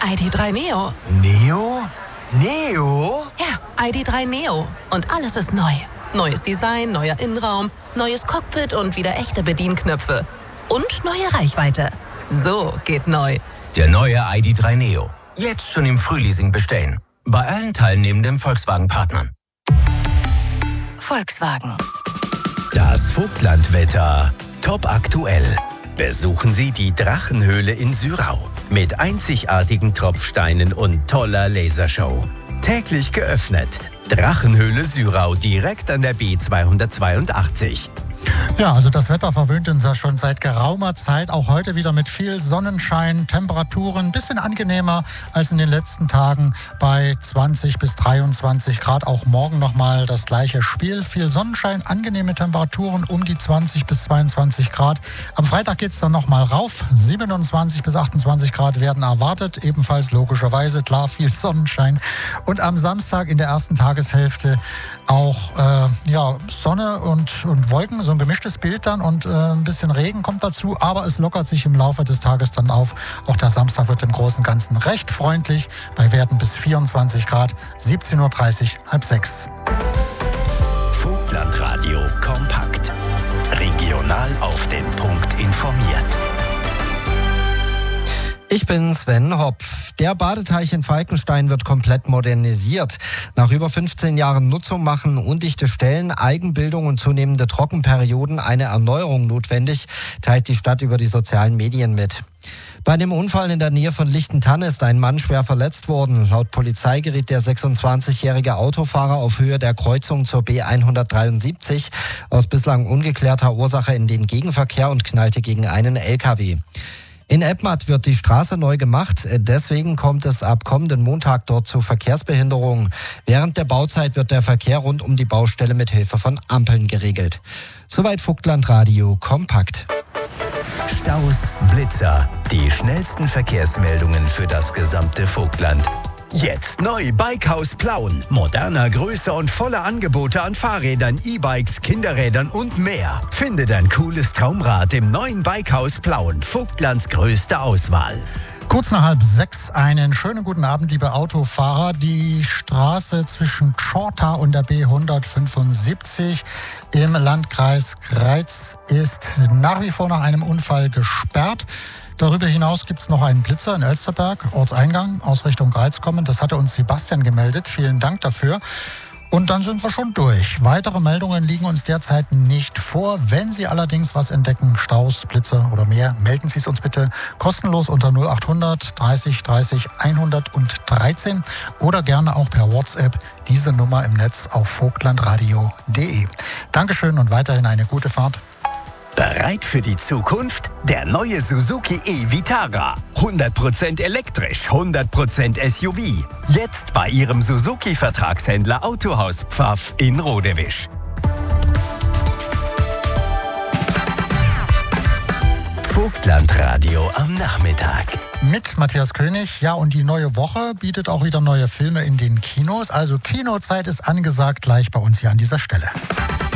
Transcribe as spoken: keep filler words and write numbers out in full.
I D drei Neo. Neo? Neo? Ja, I D drei Neo. Und alles ist neu. Neues Design, neuer Innenraum, neues Cockpit und wieder echte Bedienknöpfe. Und neue Reichweite. So geht neu. Der neue I D drei Neo. Jetzt schon im Frühleasing bestellen. Bei allen teilnehmenden Volkswagen-Partnern. Volkswagen. Das Vogtlandwetter. Top aktuell. Besuchen Sie die Drachenhöhle in Syrau. Mit einzigartigen Tropfsteinen und toller Lasershow. Täglich geöffnet. Drachenhöhle Syrau direkt an der B zweihundertzweiundachtzig. Ja, also das Wetter verwöhnt uns ja schon seit geraumer Zeit. Auch heute wieder mit viel Sonnenschein, Temperaturen ein bisschen angenehmer als in den letzten Tagen bei zwanzig bis dreiundzwanzig Grad. Auch morgen nochmal das gleiche Spiel. Viel Sonnenschein, angenehme Temperaturen um die zwanzig bis zweiundzwanzig Grad. Am Freitag geht es dann nochmal rauf. siebenundzwanzig bis achtundzwanzig Grad werden erwartet. Ebenfalls logischerweise, klar, viel Sonnenschein. Und am Samstag in der ersten Tageshälfte auch äh, ja, Sonne und, und Wolken, so ein gemischtes Bild dann und äh, ein bisschen Regen kommt dazu, aber es lockert sich im Laufe des Tages dann auf. Auch der Samstag wird im Großen und Ganzen recht freundlich, bei Werten bis vierundzwanzig Grad, siebzehn Uhr dreißig, halb sechs. Vogtlandradio kompakt. Regional auf den Punkt informiert. Ich bin Sven Hopf. Der Badeteich in Falkenstein wird komplett modernisiert. Nach über fünfzehn Jahren Nutzung machen undichte Stellen, Eigenbildung und zunehmende Trockenperioden eine Erneuerung notwendig, teilt die Stadt über die sozialen Medien mit. Bei einem Unfall in der Nähe von Lichtentanne ist ein Mann schwer verletzt worden. Laut Polizei geriet der sechsundzwanzigjährige Autofahrer auf Höhe der Kreuzung zur B hundertdreiundsiebzig aus bislang ungeklärter Ursache in den Gegenverkehr und knallte gegen einen L K W. In Eppmatt wird die Straße neu gemacht, deswegen kommt es ab kommenden Montag dort zu Verkehrsbehinderungen. Während der Bauzeit wird der Verkehr rund um die Baustelle mit Hilfe von Ampeln geregelt. Soweit Vogtlandradio kompakt. Staus, Blitzer, die schnellsten Verkehrsmeldungen für das gesamte Vogtland. Jetzt neu Bikehaus Plauen. Moderner, größer und voller Angebote an Fahrrädern, E-Bikes, Kinderrädern und mehr. Finde dein cooles Traumrad im neuen Bikehaus Plauen. Vogtlands größte Auswahl. Kurz nach halb sechs, einen schönen guten Abend, liebe Autofahrer. Die Straße zwischen Tschorta und der B hundertfünfundsiebzig im Landkreis Greiz ist nach wie vor nach einem Unfall gesperrt. Darüber hinaus gibt es noch einen Blitzer in Elsterberg, Ortseingang, aus Richtung Greiz kommen. Das hatte uns Sebastian gemeldet. Vielen Dank dafür. Und dann sind wir schon durch. Weitere Meldungen liegen uns derzeit nicht vor. Wenn Sie allerdings was entdecken, Staus, Blitzer oder mehr, melden Sie es uns bitte kostenlos unter null achthundert dreißig dreißig hundertdreizehn oder gerne auch per WhatsApp diese Nummer im Netz auf vogtlandradio punkt de. Dankeschön und weiterhin eine gute Fahrt. Bereit für die Zukunft? Der neue Suzuki e-Vitara. hundert Prozent elektrisch, hundert Prozent S U V. Jetzt bei Ihrem Suzuki-Vertragshändler Autohaus Pfaff in Rodewisch. Vogtlandradio am Nachmittag. Mit Matthias König. Ja, und die neue Woche bietet auch wieder neue Filme in den Kinos. Also Kinozeit ist angesagt, gleich bei uns hier an dieser Stelle.